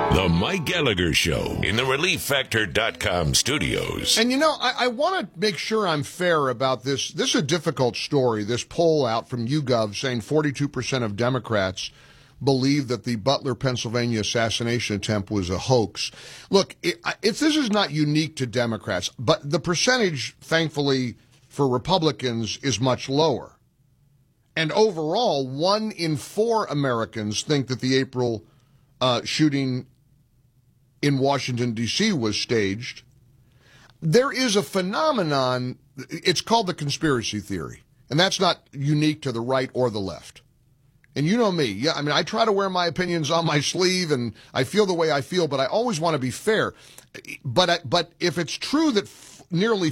The Mike Gallagher Show in the ReliefFactor.com studios. And, I want to make sure I'm fair about this. This is a difficult story, this poll out from YouGov saying 42% of Democrats believe that the Butler, Pennsylvania assassination attempt was a hoax. Look, if this is not unique to Democrats, but the percentage, thankfully, for Republicans is much lower. And overall, 1 in 4 Americans think that the April shooting in Washington, D.C. was staged. There is a phenomenon, it's called the conspiracy theory, and that's not unique to the right or the left. And you know me, yeah, I mean, I try to wear my opinions on my sleeve, and I feel the way I feel, but I always want to be fair. But if it's true that nearly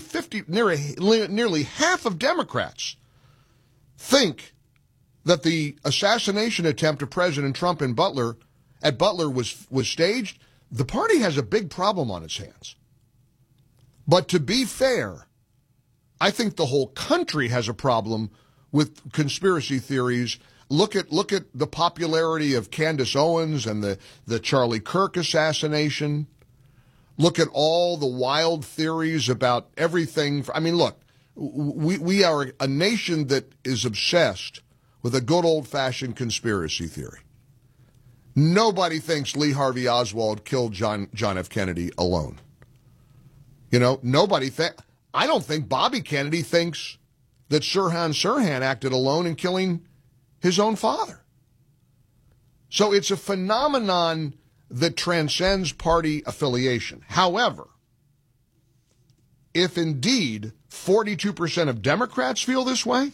half of Democrats think that the assassination attempt of President Trump at Butler was staged, the party has a big problem on its hands. But to be fair, I think the whole country has a problem with conspiracy theories. Look at the popularity of Candace Owens and the Charlie Kirk assassination. Look at all the wild theories about everything. I mean, look, we are a nation that is obsessed with a good old-fashioned conspiracy theory. Nobody thinks Lee Harvey Oswald killed John F. Kennedy alone. I don't think Bobby Kennedy thinks that Sirhan Sirhan acted alone in killing his own father. So it's a phenomenon that transcends party affiliation. However, if indeed 42% of Democrats feel this way,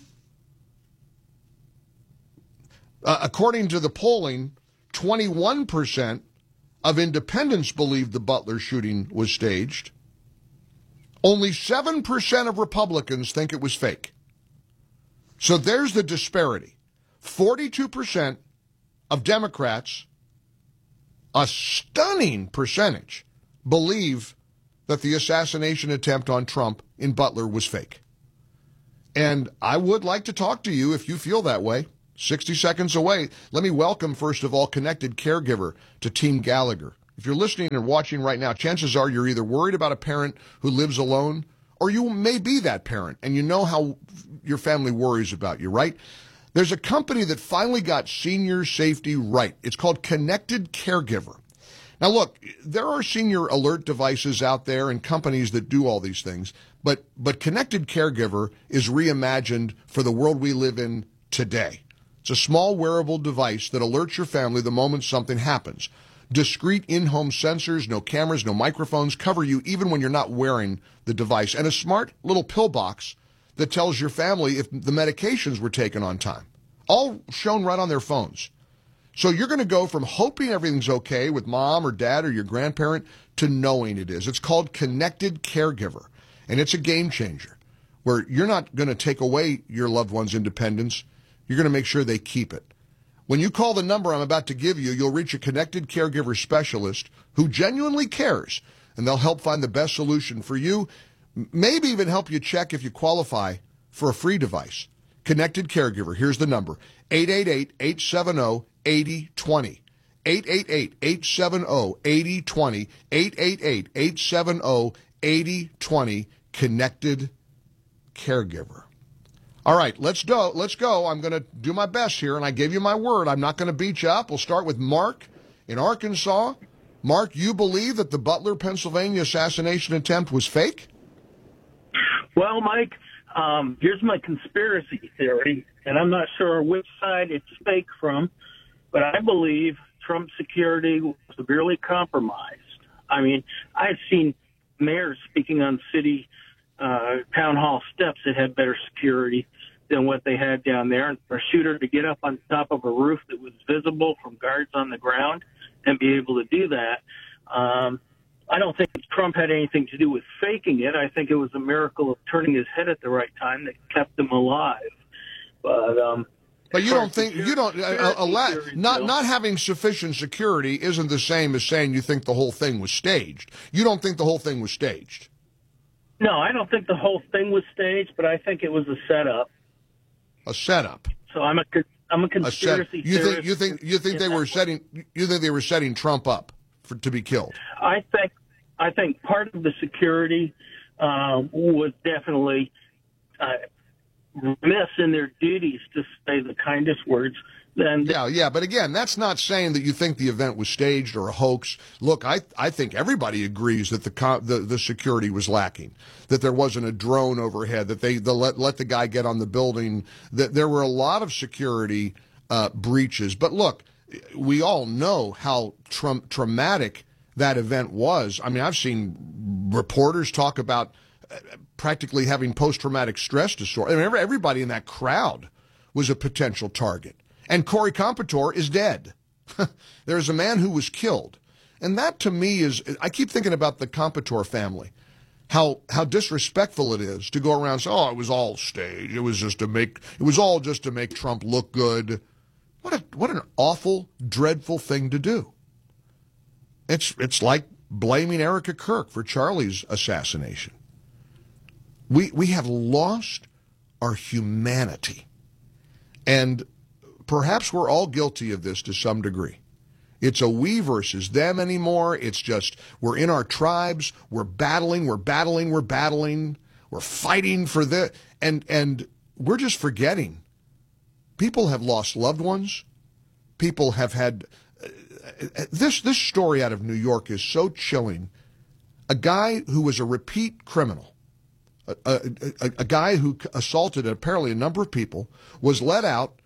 according to the polling, 21% of independents believe the Butler shooting was staged. Only 7% of Republicans think it was fake. So there's the disparity. 42% of Democrats, a stunning percentage, believe that the assassination attempt on Trump in Butler was fake. And I would like to talk to you if you feel that way. 60 seconds away. Let me welcome, first of all, Connected Caregiver to Team Gallagher. If you're listening and watching right now, chances are you're either worried about a parent who lives alone, or you may be that parent, and you know how your family worries about you, right? There's a company that finally got senior safety right. It's called Connected Caregiver. Now, look, there are senior alert devices out there and companies that do all these things, but Connected Caregiver is reimagined for the world we live in today. It's a small wearable device that alerts your family the moment something happens. Discrete in-home sensors, no cameras, no microphones, cover you even when you're not wearing the device. And a smart little pill box that tells your family if the medications were taken on time. All shown right on their phones. So you're going to go from hoping everything's okay with mom or dad or your grandparent to knowing it is. It's called Connected Caregiver. And it's a game changer where you're not going to take away your loved one's independence. You're going to make sure they keep it. When you call the number I'm about to give you, you'll reach a Connected Caregiver specialist who genuinely cares, and they'll help find the best solution for you, maybe even help you check if you qualify for a free device. Connected Caregiver, here's the number, 888-870-8020. 888-870-8020. 888-870-8020. Connected Caregiver. All right, let's go. I'm going to do my best here, and I gave you my word. I'm not going to beat you up. We'll start with Mark in Arkansas. Mark, you believe that the Butler, Pennsylvania assassination attempt was fake? Well, Mike, here's my conspiracy theory, and I'm not sure which side it's fake from, but I believe Trump's security was severely compromised. I mean, I've seen mayors speaking on city town hall steps that had better security than what they had down there. And for a shooter to get up on top of a roof that was visible from guards on the ground and be able to do that, I don't think Trump had anything to do with faking it. I think it was a miracle of turning his head at the right time that kept him alive. But you don't think not having sufficient security isn't the same as saying you think the whole thing was staged. You don't think the whole thing was staged? No, I don't think the whole thing was staged, but I think it was a setup. A setup. So I'm a conspiracy theorist. You think they were setting Trump up to be killed? I think part of the security was definitely remiss in their duties, to say the kindest words. Yeah, but again, that's not saying that you think the event was staged or a hoax. Look, I think everybody agrees that the security was lacking, that there wasn't a drone overhead, that they let the guy get on the building, that there were a lot of security breaches. But look, we all know how traumatic that event was. I mean, I've seen reporters talk about practically having post-traumatic stress disorder. I mean, everybody in that crowd was a potential target. And Corey Competore is dead. There's a man who was killed. And that, to me, I keep thinking about the Competore family, how disrespectful it is to go around and say, oh, it was all staged. It was all just to make Trump look good. What an awful, dreadful thing to do. It's like blaming Erica Kirk for Charlie's assassination. We have lost our humanity. And perhaps we're all guilty of this to some degree. It's a we versus them anymore. It's just we're in our tribes. We're battling. We're fighting for this. And we're just forgetting. People have lost loved ones. People have had... This story out of New York is so chilling. A guy who was a repeat criminal, a guy who assaulted apparently a number of people, was let out.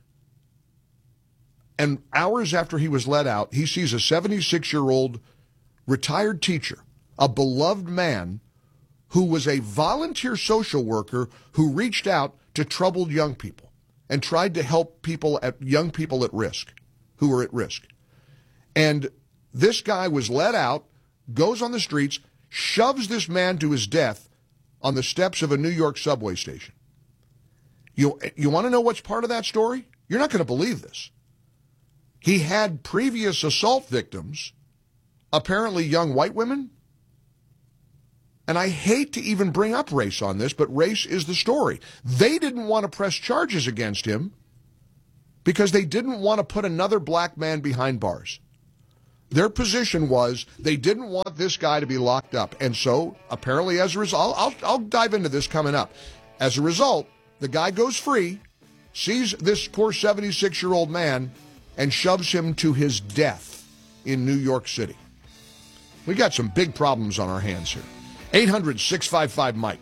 And hours after he was let out, he sees a 76-year-old retired teacher, a beloved man who was a volunteer social worker who reached out to troubled young people and tried to help young people at risk, who were at risk. And this guy was let out, goes on the streets, shoves this man to his death on the steps of a New York subway station. You want to know what's part of that story? You're not going to believe this. He had previous assault victims, apparently young white women. And I hate to even bring up race on this, but race is the story. They didn't want to press charges against him because they didn't want to put another black man behind bars. Their position was they didn't want this guy to be locked up. And so apparently as a result, I'll dive into this coming up. As a result, the guy goes free, sees this poor 76-year-old man, and shoves him to his death in New York City. We got some big problems on our hands here. 800-655-MIKE.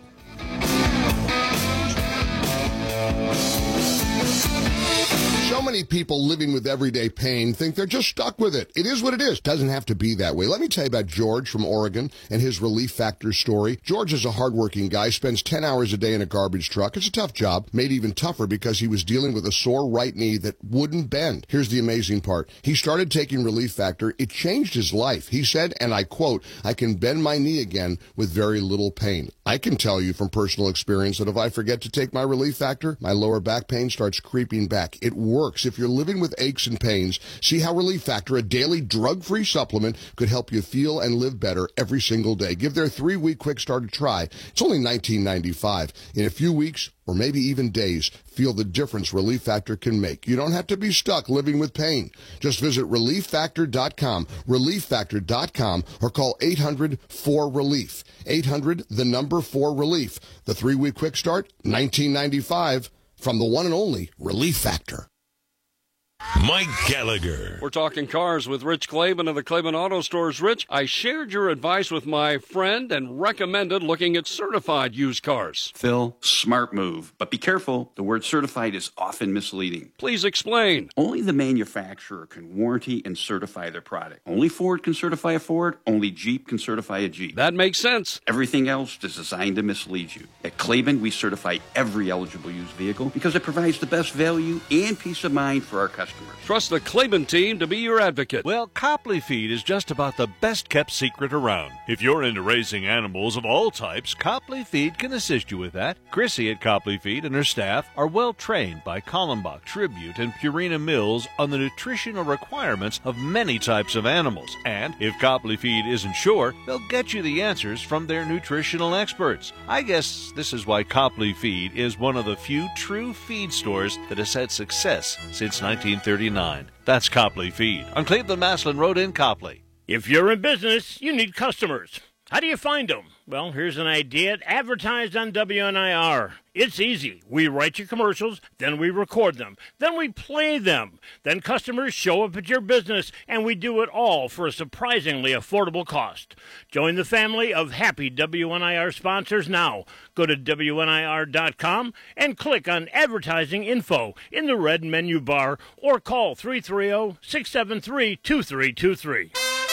So many people living with everyday pain think they're just stuck with it. It is what it is. Doesn't have to be that way. Let me tell you about George from Oregon and his Relief Factor story. George is a hardworking guy, spends 10 hours a day in a garbage truck. It's a tough job, made even tougher because he was dealing with a sore right knee that wouldn't bend. Here's the amazing part. He started taking Relief Factor. It changed his life. He said, and I quote, "I can bend my knee again with very little pain." I can tell you from personal experience that if I forget to take my Relief Factor, my lower back pain starts creeping back. It works. If you're living with aches and pains, see how Relief Factor, a daily drug-free supplement, could help you feel and live better every single day. Give their 3-week quick start a try. It's only $19.95. In a few weeks, or maybe even days, feel the difference Relief Factor can make. You don't have to be stuck living with pain. Just visit ReliefFactor.com, ReliefFactor.com, or call 800-4RELIEF. 800-4RELIEF. The 3-week quick start, $19.95, from the one and only Relief Factor. Mike Gallagher. We're talking cars with Rich Klaban of the Klaban Auto Stores. Rich, I shared your advice with my friend and recommended looking at certified used cars. Phil, smart move. But be careful. The word certified is often misleading. Please explain. Only the manufacturer can warranty and certify their product. Only Ford can certify a Ford. Only Jeep can certify a Jeep. That makes sense. Everything else is designed to mislead you. At Klaban, we certify every eligible used vehicle because it provides the best value and peace of mind for our customers. Trust the Klaban team to be your advocate. Well, Copley Feed is just about the best-kept secret around. If you're into raising animals of all types, Copley Feed can assist you with that. Chrissy at Copley Feed and her staff are well-trained by Kallenbach, Tribute, and Purina Mills on the nutritional requirements of many types of animals. And if Copley Feed isn't sure, they'll get you the answers from their nutritional experts. I guess this is why Copley Feed is one of the few true feed stores that has had success since 1939. That's Copley Feed on Cleveland Maslin Road in Copley. If you're in business, you need customers. How do you find them? Well, here's an idea. Advertise on WNIR. It's easy. We write your commercials, then we record them, then we play them. Then customers show up at your business, and we do it all for a surprisingly affordable cost. Join the family of happy WNIR sponsors now. Go to WNIR.com and click on Advertising Info in the red menu bar or call 330-673-2323.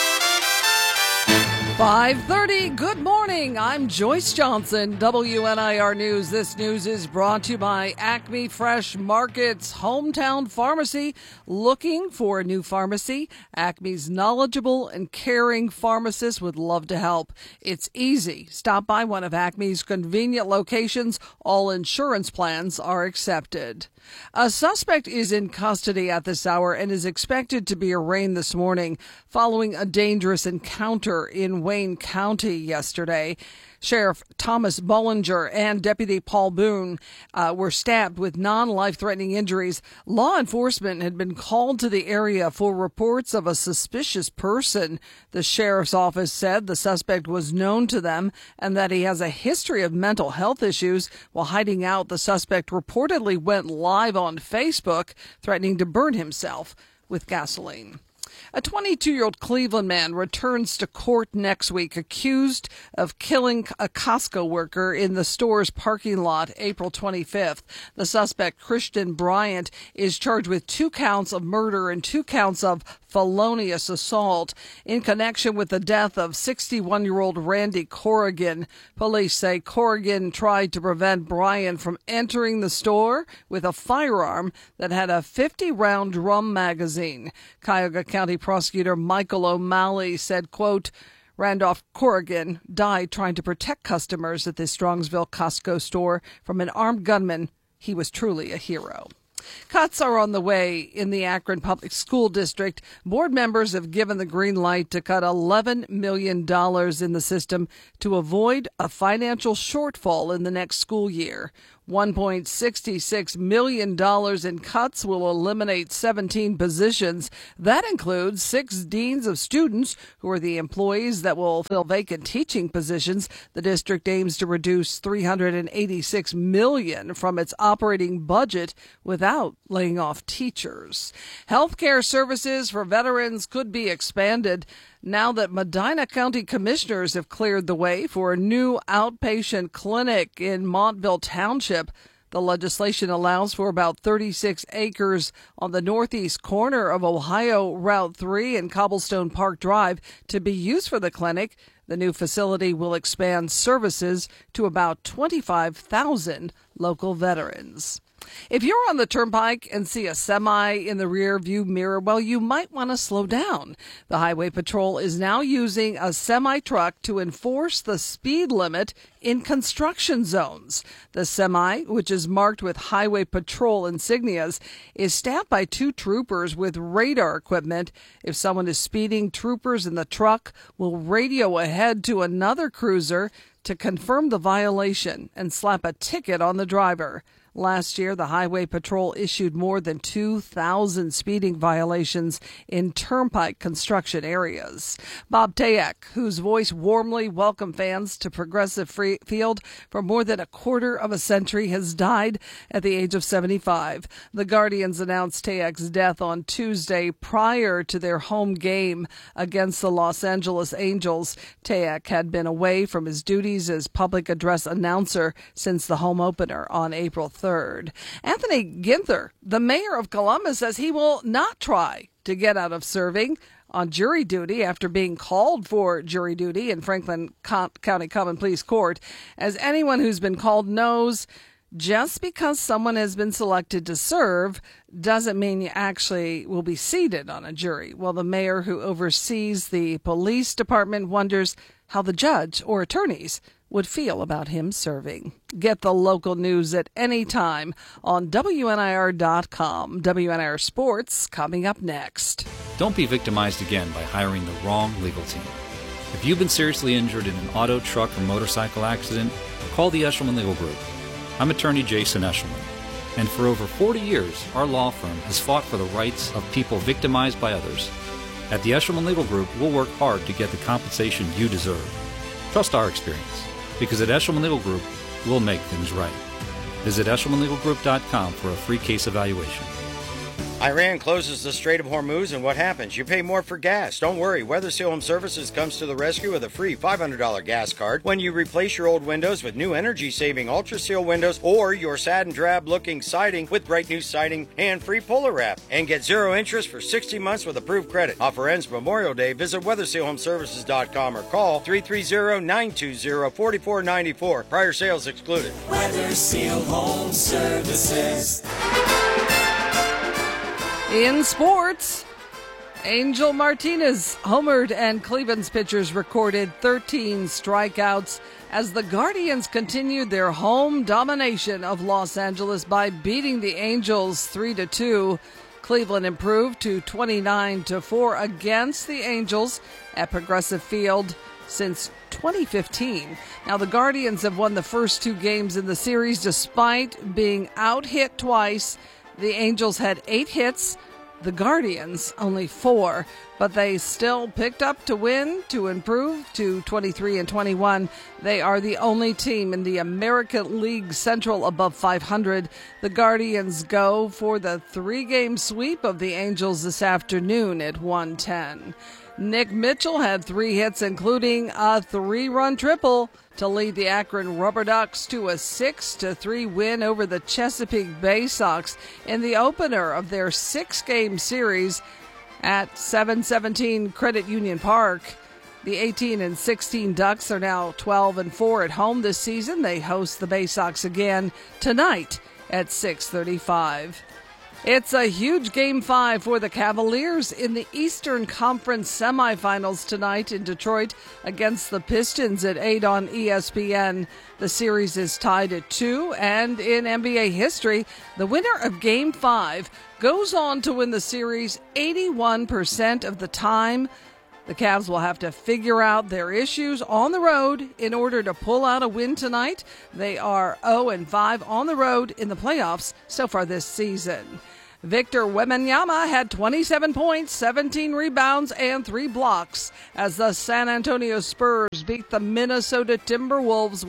5:30, good morning. I'm Joyce Johnson, WNIR News. This news is brought to you by Acme Fresh Markets, hometown pharmacy. Looking for a new pharmacy? Acme's knowledgeable and caring pharmacists would love to help. It's easy. Stop by one of Acme's convenient locations. All insurance plans are accepted. A suspect is in custody at this hour and is expected to be arraigned this morning following a dangerous encounter in Wayne County yesterday. Sheriff Thomas Bollinger and Deputy Paul Boone were stabbed with non-life-threatening injuries. Law enforcement had been called to the area for reports of a suspicious person. The sheriff's office said the suspect was known to them and that he has a history of mental health issues. While hiding out, the suspect reportedly went live on Facebook, threatening to burn himself with gasoline. A 22-year-old Cleveland man returns to court next week accused of killing a Costco worker in the store's parking lot April 25th. The suspect, Christian Bryant, is charged with 2 counts of murder and 2 counts of felonious assault in connection with the death of 61-year-old Randy Corrigan. Police say Corrigan tried to prevent Bryant from entering the store with a firearm that had a 50-round drum magazine. Cuyahoga County Prosecutor Michael O'Malley said, quote, Randolph Corrigan died trying to protect customers at the Strongsville Costco store from an armed gunman. He was truly a hero. Cuts are on the way in the Akron Public School District. Board members have given the green light to cut $11 million in the system to avoid a financial shortfall in the next school year. $1.66 million in cuts will eliminate 17 positions. That includes 6 deans of students who are the employees that will fill vacant teaching positions. The district aims to reduce $386 million from its operating budget without laying off teachers. Healthcare services for veterans could be expanded now that Medina County commissioners have cleared the way for a new outpatient clinic in Montville Township. The legislation allows for about 36 acres on the northeast corner of Ohio Route 3 and Cobblestone Park Drive to be used for the clinic. The new facility will expand services to about 25,000 local veterans. If you're on the turnpike and see a semi in the rear view mirror, well, you might want to slow down. The Highway Patrol is now using a semi-truck to enforce the speed limit in construction zones. The semi, which is marked with Highway Patrol insignias, is staffed by 2 troopers with radar equipment. If someone is speeding, troopers in the truck will radio ahead to another cruiser to confirm the violation and slap a ticket on the driver. Last year, the Highway Patrol issued more than 2,000 speeding violations in turnpike construction areas. Bob Tayek, whose voice warmly welcomed fans to Progressive Field for more than a quarter of a century, has died at the age of 75. The Guardians announced Tayek's death on Tuesday prior to their home game against the Los Angeles Angels. Tayek had been away from his duties as public address announcer since the home opener on April 3rd. Anthony Ginther, the mayor of Columbus, says he will not try to get out of serving on jury duty after being called for jury duty in Franklin County Common Pleas Court. As anyone who's been called knows, just because someone has been selected to serve doesn't mean you actually will be seated on a jury. Well, the mayor who oversees the police department wonders how the judge or attorneys would feel about him serving. Get the local news at any time on WNIR.com. WNIR Sports coming up next. Don't be victimized again by hiring the wrong legal team. If you've been seriously injured in an auto, truck, or motorcycle accident, call the Eshelman Legal Group. I'm attorney Jason Eshelman, and for over 40 years, our law firm has fought for the rights of people victimized by others. At the Eshelman Legal Group, we'll work hard to get the compensation you deserve. Trust our experience, because at Eshelman Legal Group, we'll make things right. Visit EshelmanLegalGroup.com for a free case evaluation. Iran closes the Strait of Hormuz, and what happens? You pay more for gas. Don't worry, Weather Seal Home Services comes to the rescue with a free $500 gas card when you replace your old windows with new energy-saving Ultra Seal windows or your sad and drab-looking siding with bright new siding and free Polar Wrap. And get 0 interest for 60 months with approved credit. Offer ends Memorial Day. Visit WeatherSealHomeservices.com or call 330-920-4494. Prior sales excluded. Weather Seal Home Services. In sports, Angel Martinez homered and Cleveland's pitchers recorded 13 strikeouts as the Guardians continued their home domination of Los Angeles by beating the Angels 3-2. Cleveland improved to 29-4 against the Angels at Progressive Field since 2015. Now, the Guardians have won the first 2 games in the series despite being out-hit twice. The Angels had 8 hits, the Guardians only 4, but they still picked up to win to improve to 23-21. They are the only team in the American League Central above 500. The Guardians go for the 3-game sweep of the Angels this afternoon at 1:10. Nick Mitchell had 3 hits, including a 3-run triple, to lead the Akron Rubber Ducks to a 6-3 win over the Chesapeake Bay Sox in the opener of their 6-game series at 717 Credit Union Park. The 18-16 Ducks are now 12-4 at home this season. They host the Bay Sox again tonight at 6:35. It's a huge Game 5 for the Cavaliers in the Eastern Conference semifinals tonight in Detroit against the Pistons at 8 on ESPN. The series is tied at 2, and in NBA history, the winner of Game 5 goes on to win the series 81% of the time. The Cavs will have to figure out their issues on the road in order to pull out a win tonight. They are 0-5 on the road in the playoffs so far this season. Victor Wembanyama had 27 points, 17 rebounds, and 3 blocks as the San Antonio Spurs beat the Minnesota Timberwolves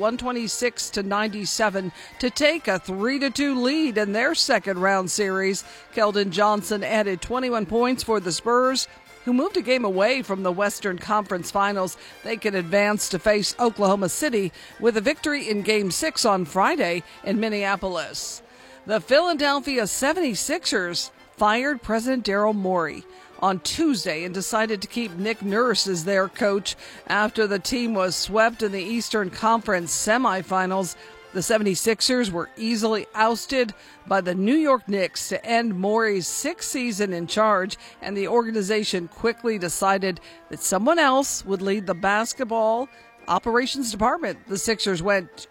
126-97 to take a 3-2 lead in their second-round series. Keldon Johnson added 21 points for the Spurs, who moved a game away from the Western Conference Finals. They can advance to face Oklahoma City with a victory in Game 6 on Friday in Minneapolis. The Philadelphia 76ers fired President Daryl Morey on Tuesday and decided to keep Nick Nurse as their coach after the team was swept in the Eastern Conference semifinals. The 76ers were easily ousted by the New York Knicks to end Morey's 6th season in charge, and the organization quickly decided that someone else would lead the basketball operations department. The Sixers went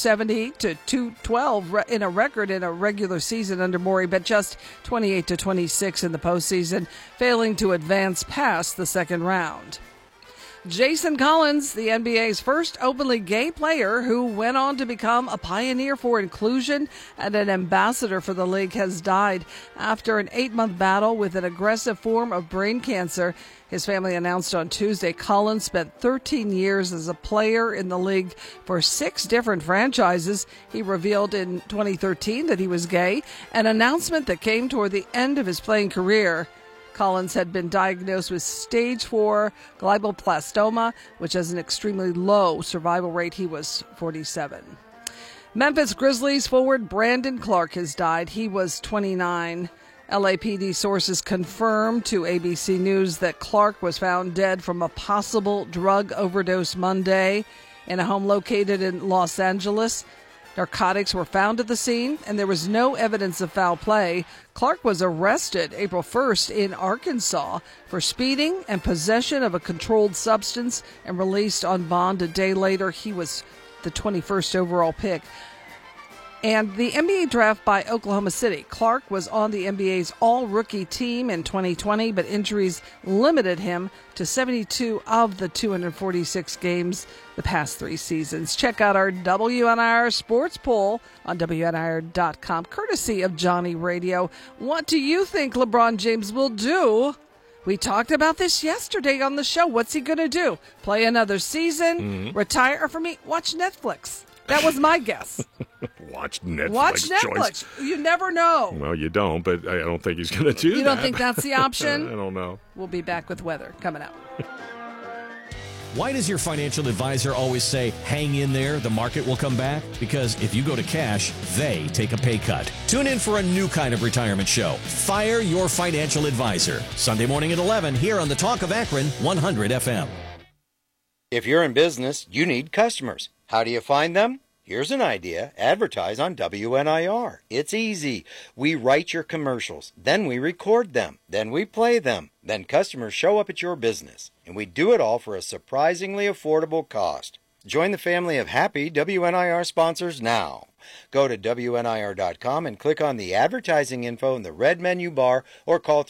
270-212 in a record in a regular season under Morey, but just 28-26 in the postseason, failing to advance past the second round. Jason Collins, the NBA's first openly gay player who went on to become a pioneer for inclusion and an ambassador for the league, has died after an 8-month battle with an aggressive form of brain cancer. His family announced on Tuesday Collins spent 13 years as a player in the league for 6 different franchises. He revealed in 2013 that he was gay, an announcement that came toward the end of his playing career. Collins had been diagnosed with stage 4 glioblastoma, which has an extremely low survival rate. He was 47. Memphis Grizzlies forward Brandon Clark has died. He was 29. LAPD sources confirmed to ABC News that Clark was found dead from a possible drug overdose Monday in a home located in Los Angeles. Narcotics were found at the scene, and there was no evidence of foul play. Clark was arrested April 1st in Arkansas for speeding and possession of a controlled substance and released on bond a day later. He was the 21st overall pick. And the NBA draft by Oklahoma City. Clark was on the NBA's all-rookie team in 2020, but injuries limited him to 72 of the 246 games the past 3 seasons. Check out our WNIR sports poll on WNIR.com, courtesy of Johnny Radio. What do you think LeBron James will do We talked about this yesterday on the show. What's he going to do? Play another season? Retire? Or for me, watch Netflix. That was my guess. Watch Netflix. Watch Netflix. Joyce. You never know. Well, you don't, but I don't think he's going to do that. You don't think that's the option? I don't know. We'll be back with weather coming up. Why does your financial advisor always say, hang in there, the market will come back? Because if you go to cash, they take a pay cut. Tune in for a new kind of retirement show, Fire Your Financial Advisor, Sunday morning at 11 here on the Talk of Akron 100 FM. If you're in business, you need customers. How do you find them? Here's an idea. Advertise on WNIR. It's easy. We write your commercials, then we record them, then we play them. Then customers show up at your business. And we do it all for a surprisingly affordable cost. Join the family of happy WNIR sponsors now. Go to WNIR.com and click on the advertising info in the red menu bar or call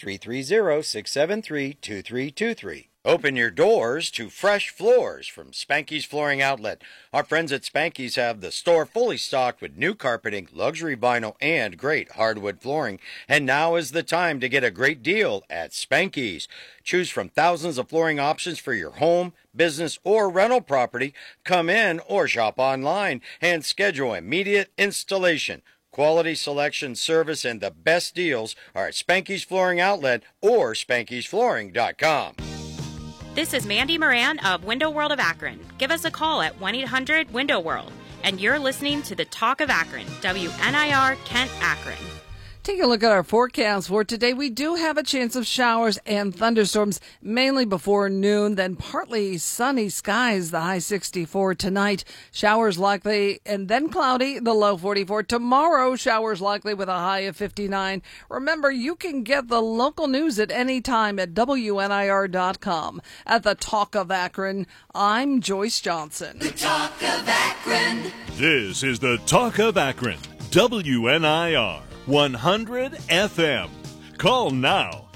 330-673-2323. Open your doors to fresh floors from Spanky's Flooring Outlet. Our friends at Spanky's have the store fully stocked with new carpeting, luxury vinyl, and great hardwood flooring. And now is the time to get a great deal at Spanky's. Choose from thousands of flooring options for your home, business, or rental property. Come in or shop online and schedule immediate installation. Quality selection, service, and the best deals are at Spanky's Flooring Outlet or Spanky'sFlooring.com. This is Mandy Moran of Window World of Akron. Give us a call at 1-800-WINDOW-WORLD. And you're listening to the Talk of Akron, WNIR Kent, Akron. Take a look at our forecast for today. We do have a chance of showers and thunderstorms, mainly before noon, then partly sunny skies, the high 64 tonight. Showers likely and then cloudy, the low 44. Tomorrow, showers likely with a high of 59. Remember, you can get the local news at any time at WNIR.com. At the Talk of Akron, I'm Joyce Johnson. The Talk of Akron. This is the Talk of Akron, WNIR 100 FM. Call now,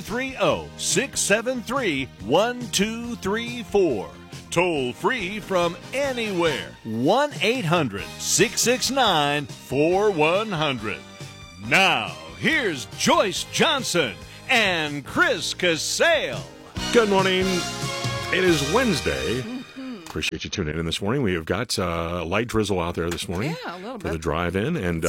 330-673-1234. Toll free from anywhere, 1-800-669-4100. Now, here's Joyce Johnson and Chris Casale. Good morning. It is Wednesday. Appreciate you tuning in this morning. We have got light drizzle out there this morning for the drive-in. And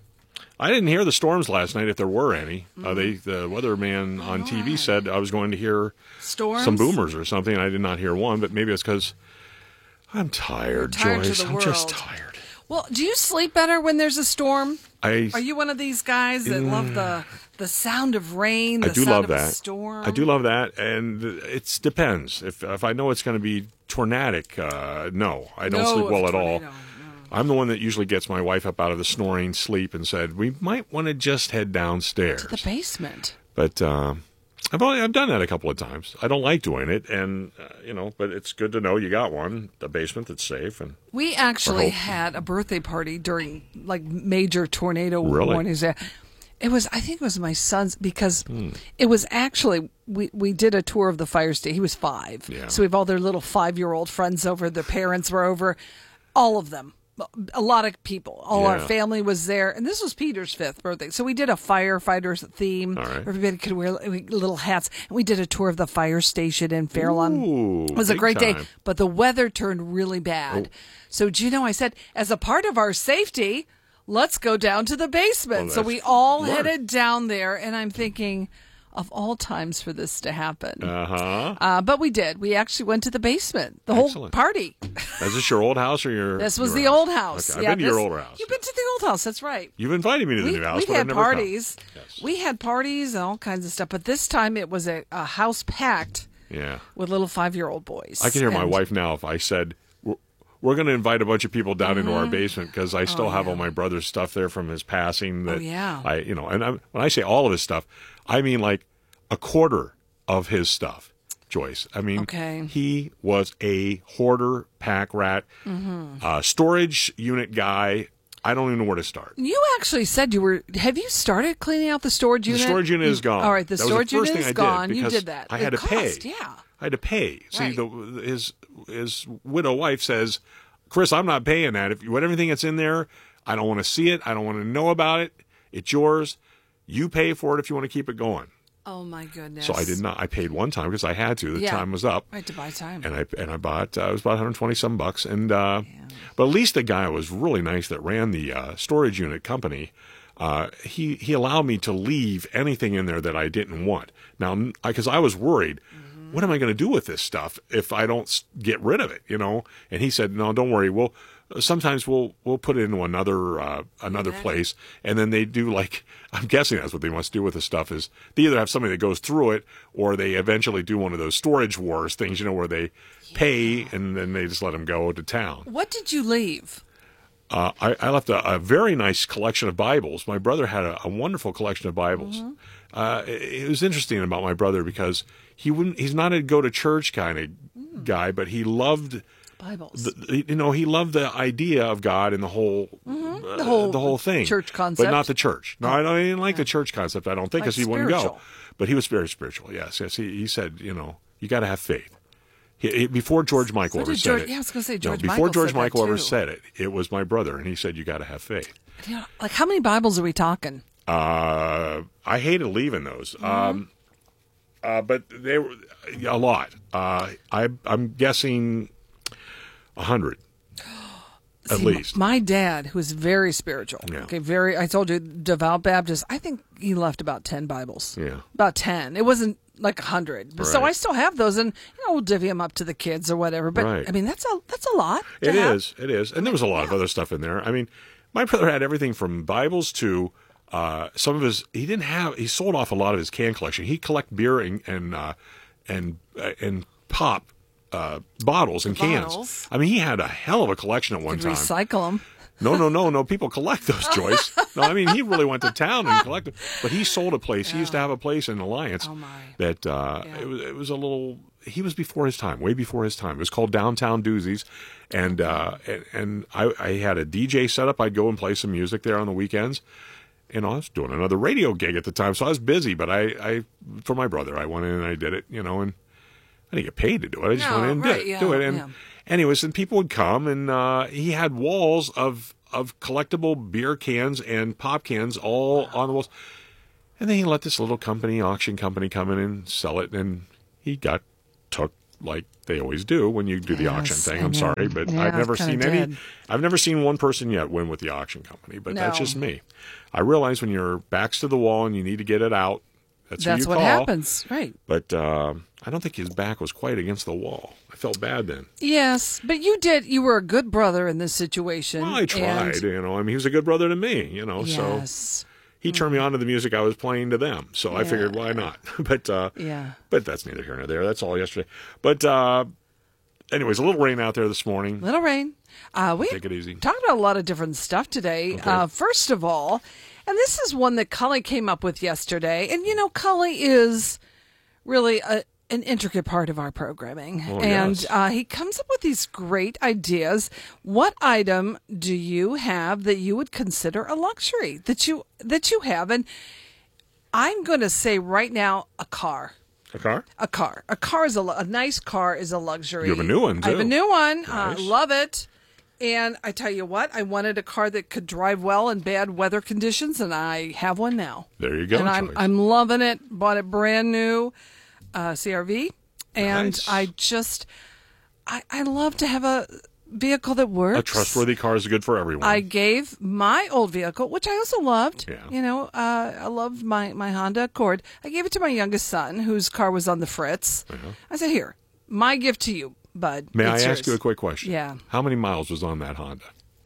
I didn't hear the storms last night, if there were any. The weatherman on TV said I was going to hear some boomers or something. I did not hear one, but maybe it's because I'm tired, Joyce. I'm just tired. Well, do you sleep better when there's a storm? Are you one of these guys that love the sound of rain, I do love of a that. storm? I do love that, and it depends. If I know it's going to be tornadic, no, I don't sleep well at all. I'm the one that usually gets my wife up out of the snoring sleep and said, we might want to just head downstairs. To the basement. But I've done that a couple of times. I don't like doing it, and but it's good to know you got one, the basement that's safe. And we actually had a birthday party during major tornado warnings. I think it was my son's, because it was actually, we did a tour of the fire station. He was 5. Yeah. So we have all their little 5-year-old friends over. Their parents were over. All of them. A lot of people. All our family was there. And this was Peter's 5th birthday. So we did a firefighter's theme. All right. Everybody could wear little hats. And we did a tour of the fire station in Fairlawn. Ooh, it was a great day. time. But the weather turned really bad. So, Gino, I said, as a part of our safety, let's go down to the basement. Well, so we all headed down there. And I'm thinking, of all times for this to happen. But we did. We actually went to the basement. The whole party. Is this your old house or your? This was the old house. Okay. I've been to your older house. You've been to the old house. That's right. You've invited me to the new house, but I've never parties. come. Yes. We had parties and all kinds of stuff. But this time it was a house packed with little 5-year-old boys. I can hear my wife now if I said, we're going to invite a bunch of people down into our basement because I still have all my brother's stuff there from his passing. That when I say all of his stuff, I mean like a quarter of his stuff, Joyce. I mean, he was a hoarder, pack rat, storage unit guy. I don't even know where to start. You actually said have you started cleaning out the storage unit? The storage unit is gone. All right, the storage unit is gone. You did that. I had to pay. Yeah. I had to pay. Right. See, his widow wife says, Chris, I'm not paying that. If you want everything that's in there, I don't want to see it. I don't want to know about it. It's yours. You pay for it if you want to keep it going. Oh my goodness! So I did not. I paid one time because I had to. The time was up. I had to buy time. And I bought. It was about $120 and but at least the guy was really nice that ran the storage unit company. He allowed me to leave anything in there that I didn't want. Now, because I was worried, what am I going to do with this stuff if I don't get rid of it? And he said, no, don't worry. Sometimes we'll put it into another place, and then they do I'm guessing that's what they must do with the stuff is they either have somebody that goes through it, or they eventually do one of those storage wars things, where they pay and then they just let them go to town. What did you leave? I left a very nice collection of Bibles. My brother had a wonderful collection of Bibles. It was interesting about my brother because he's not a go to church kind of guy, but he loved Bibles. He loved the idea of God and the whole thing, church concept, but not the church. No, I didn't like the church concept. I don't think because he wouldn't go. But he was very spiritual. Yes. He said, you got to have faith. Before George Michael ever said it. Yeah, I was going to say George Michael. Before George Michael ever said it, it was my brother, and he said you got to have faith. Yeah, how many Bibles are we talking? I hated leaving those. But they were a lot. I'm guessing 100 at least. My dad, who's very spiritual, I told you, devout Baptist, I think he left about 10 Bibles. Yeah. About 10. It wasn't like 100. Right. So I still have those, and we'll divvy them up to the kids or whatever. But right. I mean, that's a lot. It is. And there was a lot of other stuff in there. I mean, my brother had everything from Bibles to some of his. He sold off a lot of his can collection. He collect beer and pop bottles and cans. I mean, he had a hell of a collection at one time. Recycle them. No. People collect those, Joyce. No, I mean, he really went to town and collected. But he sold a place. Yeah. He used to have a place in Alliance that it was a little. He was before his time, way before his time. It was called Downtown Doozies, and I had a DJ set up. I'd go and play some music there on the weekends. And I was doing another radio gig at the time, so I was busy. But I for my brother, I went in and I did it, and I didn't get paid to do it. I just went in and do it. And anyways, and people would come, and he had walls of collectible beer cans and pop cans all on the walls. And then he let this little auction company, come in and sell it, and he took like they always do when you do the auction thing. I'm sorry, but I've never seen one person yet win with the auction company, but that's just me. I realize when your back's to the wall and you need to get it out, that's who you call. What happens, right? But I don't think his back was quite against the wall. I felt bad then. Yes, but you were a good brother in this situation. Well, I tried, I mean, he was a good brother to me, so he turned me on to the music I was playing to them. So I figured, why not? But that's neither here nor there. That's all yesterday. But anyways, a little rain out there this morning. Little rain. Take it easy. Talked about a lot of different stuff today. Okay. First of all, and this is one that Cully came up with yesterday. And, Cully is really an intricate part of our programming. Oh, and he comes up with these great ideas. What item do you have that you would consider a luxury that you have? And I'm going to say right now, a car. A car? A car. A car is a nice car is a luxury. You have a new one, too. I have a new one. Nice. Love it. And I tell you what, I wanted a car that could drive well in bad weather conditions, and I have one now. There you go. And I'm loving it. Bought it brand new, CRV, and nice. I love to have a vehicle that works. A trustworthy car is good for everyone. I gave my old vehicle, which I also loved. Yeah. I loved my Honda Accord. I gave it to my youngest son, whose car was on the fritz. Uh-huh. I said, "Here, my gift to you, bud." May I ask you a quick question? Yeah. How many miles was on that Honda?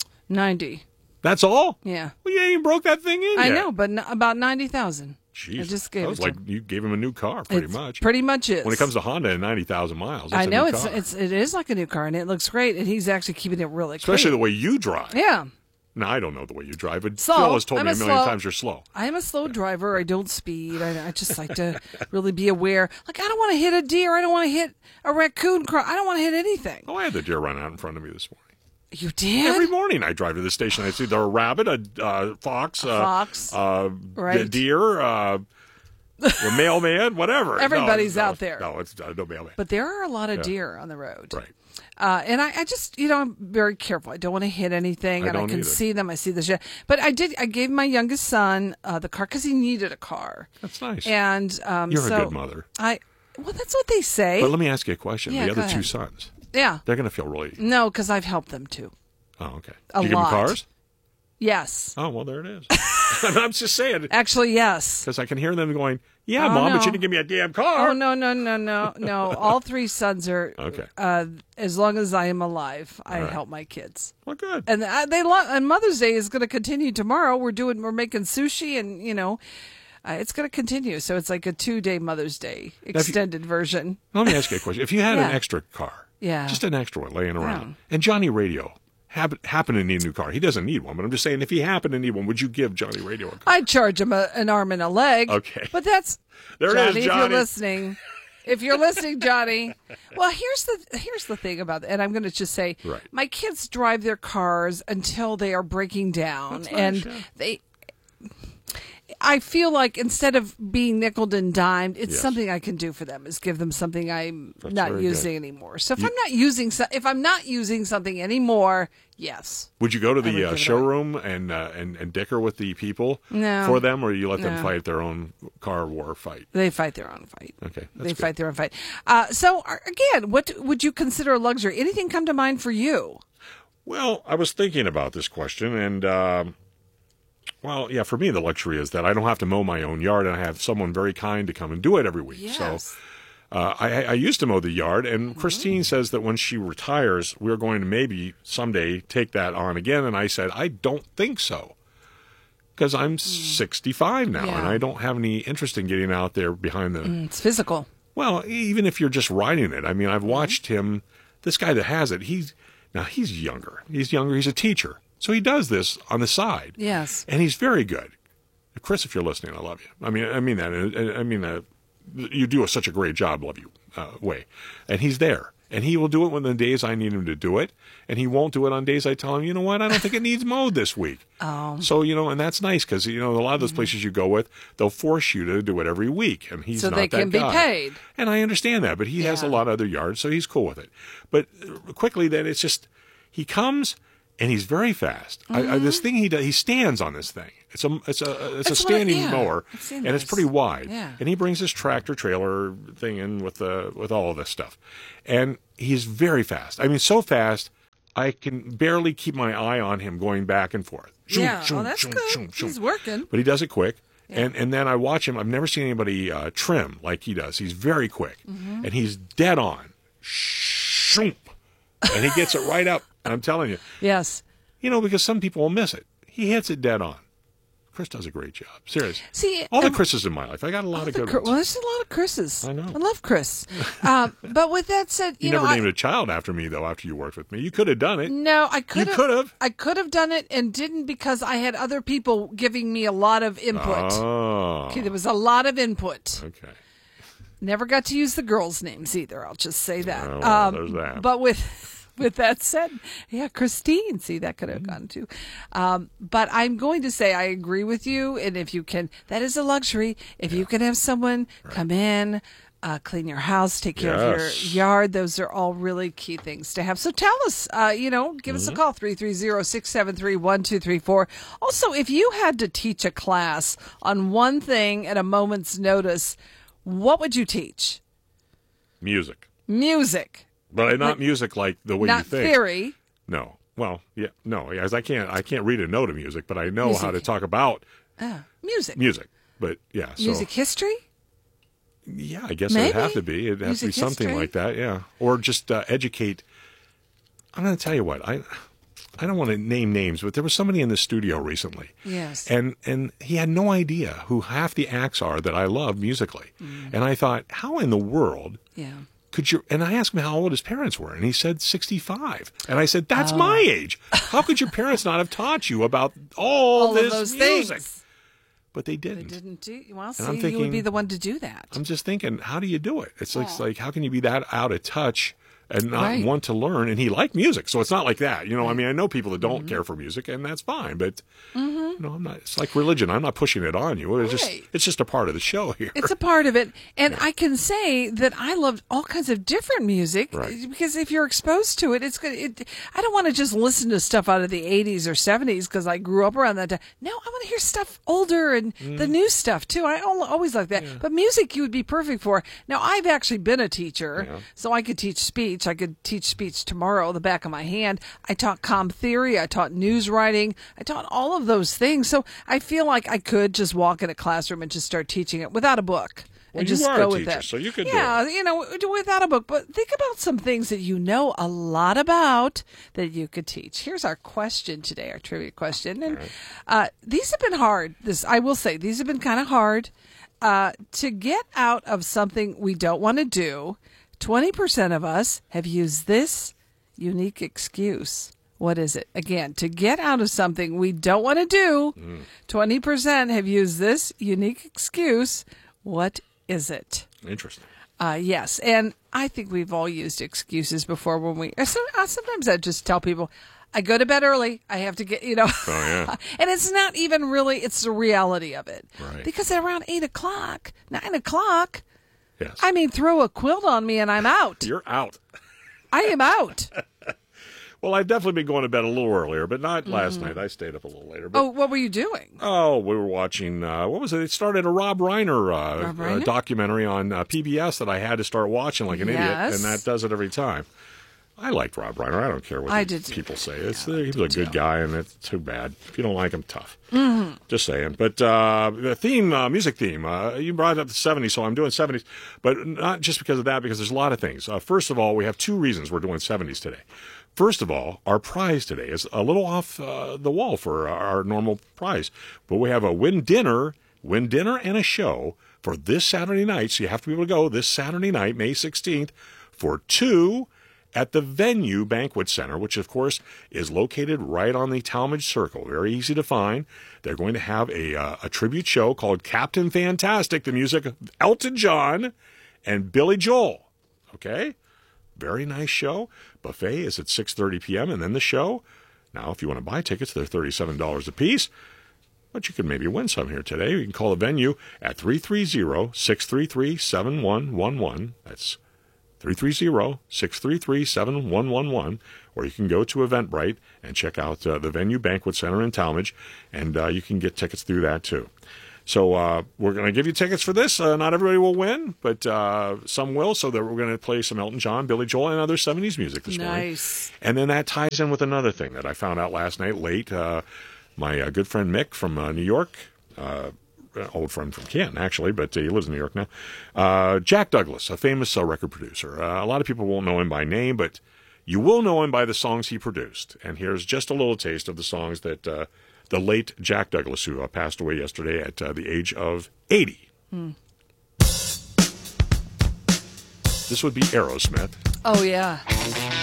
90. That's all? Yeah. Well, you ain't even broke that thing in I yet. know, but about 90,000. Jeez. I just gave it like you gave him a new car, pretty much. Pretty much is. When it comes to Honda and 90,000 miles, I know it is like a new car, and it looks great, and he's actually keeping it really especially clean. The way you drive. Yeah. No, I don't know the way you drive, but Slow. Phil has told me a million times you're slow. I am a slow driver. I don't speed. I just like to really be aware. Like, I don't want to hit a deer. I don't want to hit a raccoon. I don't want to hit anything. Oh, I had the deer run out in front of me this morning. You did? Every morning I drive to the station. I see a rabbit, a fox, right. a deer, or mailman, whatever. Everybody's out there. No, it's no mailman. But there are a lot of deer on the road. Right. And I just, I'm very careful. I don't want to hit anything, and I can see them. I see the shit. But I gave my youngest son the car because he needed a car. That's nice. And you're a good mother. Well, that's what they say. But let me ask you a question. Yeah, the other go two ahead. sons. Yeah. They're going to feel really... No, because I've helped them too. Oh, okay. A Did you lot. give them cars? Yes. Oh, well, there it is. I'm just saying. Actually, yes. Because I can hear them going, yeah, Mom, but you didn't give me a damn car. Oh, no. All three sons are, okay. As long as I am alive, I right. help my kids. Well, good. And and Mother's Day is going to continue tomorrow. We're making sushi and, it's going to continue. So it's like a 2-day Mother's Day extended version. Let me ask you a question. If you had an extra car, just an extra one laying around, and Johnny Radio happen to need a new car. He doesn't need one, but I'm just saying, if he happened to need one, would you give Johnny Radio a car? I'd charge him an arm and a leg. Okay. But that's there Johnny, it is, Johnny. If you're listening, Johnny. Well, here's the thing about that, and I'm going to just say, my kids drive their cars until they are breaking down, nice, and I feel like instead of being nickeled and dimed, it's something I can do for them, is give them something I'm not using anymore. So if I'm not using something anymore, yes. Would you go to the showroom and dicker with the people for them, or you let them fight their own car war fight? They fight their own fight. Okay, fight their own fight. So again, what would you consider a luxury? Anything come to mind for you? Well, I was thinking about this question, and well, yeah, for me, the luxury is that I don't have to mow my own yard, and I have someone very kind to come and do it every week. Yes. So I used to mow the yard, and Christine says that when she retires, we're going to maybe someday take that on again. And I said, I don't think so, because I'm 65 now, and I don't have any interest in getting out there behind the... It's physical. Well, even if you're just riding it. I mean, I've watched him, this guy that has it, he's younger. He's a teacher. So he does this on the side. Yes. And he's very good. Chris, if you're listening, I love you. I mean that. I mean, you do such a great job, love you, way. And he's there. And he will do it when the days I need him to do it. And he won't do it on days I tell him, you know what, I don't think it needs mowed this week. Oh. So, and that's nice because, a lot of those places you go with, they'll force you to do it every week. And he's not that guy. So they can be paid. And I understand that. But he has a lot of other yards, so he's cool with it. But quickly then, it's just, he comes... And he's very fast. This thing he does, he stands on this thing. It's a standing mower, and it's pretty wide. Yeah. And he brings his tractor trailer thing in with all of this stuff, and he's very fast. I mean, so fast I can barely keep my eye on him going back and forth. That's good. He's working, but he does it quick. Yeah. And then I watch him. I've never seen anybody trim like he does. He's very quick, and he's dead on. And he gets it right up. And I'm telling you. Yes. Because some people will miss it. He hits it dead on. Chris does a great job. Seriously. See, all the Chris's in my life. I got a lot of good ones. Well, there's a lot of Chris's. I know. I love Chris. But with that said, you never named a child after me, though, after you worked with me. You could have done it. No, I could have. You could have. I could have done it and didn't because I had other people giving me a lot of input. Oh. Okay, there was a lot of input. Okay. Never got to use the girls' names either. I'll just say that. Well, there's that. But with that said, Christine, see, that could have gone too. But I'm going to say I agree with you. And if you can, that is a luxury. If you can have someone come in, clean your house, take care of your yard, those are all really key things to have. So tell us, give us a call, 330-673-1234. Also, if you had to teach a class on one thing at a moment's notice, what would you teach? Music. But not music like the way you think. Not theory. No. Well, no. As I can't read a note of music, but I know how to talk about music. But music history. Yeah, I guess it would have to be. It'd have to be something like that. Yeah, or just educate. I'm going to tell you what I don't want to name names, but there was somebody in the studio recently. Yes. And he had no idea who half the acts are that I love musically. And I thought, how in the world? Yeah. And I asked him how old his parents were, and he said 65. And I said, that's my age. How could your parents not have taught you about all this of those music? Things. But they didn't. They didn't do. Well, and see, I'm thinking, you would be the one to do that. I'm just thinking, how do you do it? It's like how can you be that out of touch and not want to learn. And he liked music, so it's not like that. You know, I mean, I know people that don't care for music, and that's fine. But you know, I'm not. It's like religion. I'm not pushing it on you. It's just a part of the show here. It's a part of it, and I can say that I loved all kinds of different music because if you're exposed to it, it's good. I don't want to just listen to stuff out of the 80s or 70s because I grew up around that time. No, I want to hear stuff older and the new stuff too. I always like that. But music, you would be perfect for. Now, I've actually been a teacher, so I could teach speech. I could teach speech tomorrow, the back of my hand. I taught comm theory. I taught news writing. I taught all of those things. So I feel like I could just walk in a classroom and just start teaching it without a book. Well, and you just are go a with teacher, that. so you could do it. You know, without a book. But think about some things that you know a lot about that you could teach. Here's our question today, our trivia question. And these have been hard. I will say, these have been kind of hard. To get out of something we don't want to do, 20% of us have used this unique excuse. What is it? Again, to get out of something we don't want to do, 20% have used this unique excuse. What is it? Interesting. Yes, and I think we've all used excuses before when sometimes I just tell people, I go to bed early. I have to get, Oh, yeah. And it's not even really, it's the reality of it. Right. Because at around 8 o'clock, 9 o'clock, yes. I mean, throw a quilt on me and I'm out. You're out. I am out. Well, I've definitely been going to bed a little earlier, but not last night. I stayed up a little later. But, what were you doing? Oh, we were watching, what was it? It started a Rob Reiner, documentary on PBS that I had to start watching like an idiot, and that does it every time. I liked Rob Reiner. I don't care what people say. He was a good guy, and it's too bad. If you don't like him, tough. Mm-hmm. Just saying. But the theme, music theme, you brought up the 70s, so I'm doing 70s. But not just because of that, because there's a lot of things. First of all, we have two reasons we're doing 70s today. First of all, our prize today is a little off the wall for our normal prize. But we have a win dinner and a show for this Saturday night. So you have to be able to go this Saturday night, May 16th, for two at the Venue Banquet Center, which, of course, is located right on the Talmadge Circle. Very easy to find. They're going to have a tribute show called Captain Fantastic, the music of Elton John and Billy Joel. Okay? Very nice show. Buffet is at 6:30 p.m., and then the show. Now, if you want to buy tickets, they're $37 a piece. But you can maybe win some here today. You can call the venue at 330-633-7111. That's 330-633-7111, or you can go to Eventbrite and check out the Venue Banquet Center in Talmadge, and you can get tickets through that too. So we're going to give you tickets for this. Not everybody will win, but some will, so that we're going to play some Elton John, Billy Joel, and other 70s music this morning. Nice. And then that ties in with another thing that I found out last night late. My good friend Mick from New York, old friend from Canton, actually, but he lives in New York now. Jack Douglas, a famous record producer. A lot of people won't know him by name, but you will know him by the songs he produced. And here's just a little taste of the songs that the late Jack Douglas, who passed away yesterday at the age of 80. This would be Aerosmith. Oh, yeah.